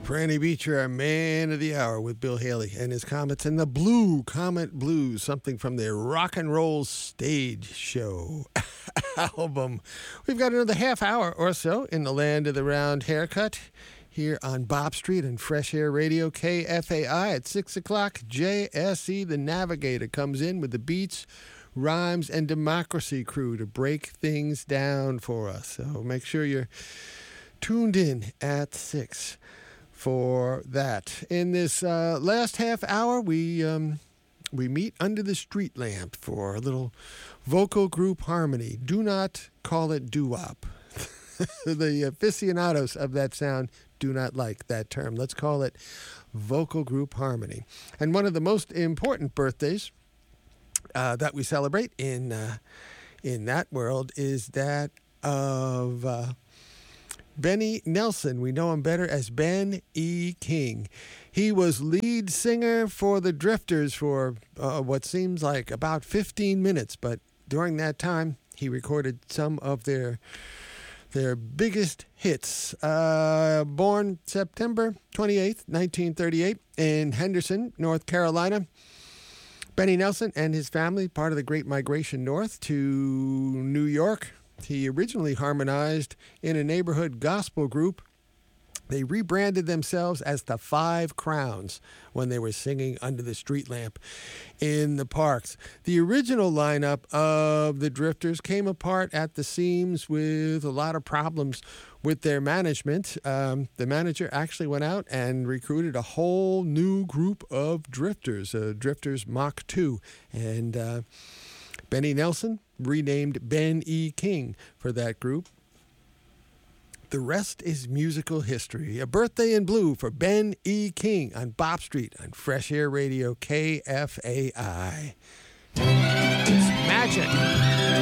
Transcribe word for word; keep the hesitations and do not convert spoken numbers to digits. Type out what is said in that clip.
Franny Beecher, our man of the hour with Bill Haley and his Comets and the Blue Comet Blues, something from their rock and roll stage show album. We've got another half hour or so in the land of the round haircut here on Bob Street and Fresh Air Radio K F A I at six o'clock. J S E, the Navigator, comes in with the Beats, Rhymes, and Democracy crew to break things down for us. So make sure you're tuned in at six for that. In this uh, last half hour, we um, we meet under the street lamp for a little vocal group harmony. Do not call it doo-wop. The aficionados of that sound do not like that term. Let's call it vocal group harmony. And one of the most important birthdays uh, that we celebrate in uh, in that world is that of Uh, Benny Nelson. We know him better as Ben E. King. He was lead singer for the Drifters for uh, what seems like about fifteen minutes, but during that time, he recorded some of their their biggest hits. Uh, born September twenty-eighth, nineteen thirty-eight, in Henderson, North Carolina, Benny Nelson and his family, part of the Great Migration North to New York. He originally harmonized in a neighborhood gospel group. They rebranded themselves as the Five Crowns when they were singing under the street lamp in the parks. The original lineup of the Drifters came apart at the seams with a lot of problems with their management. Um, the manager actually went out and recruited a whole new group of Drifters, uh, Drifters Mach two. And uh, Benny Nelson renamed Ben E. King for that group. The rest is musical history. A birthday in blue for Ben E. King on Bob Street on Fresh Air Radio K F A I. It's magic.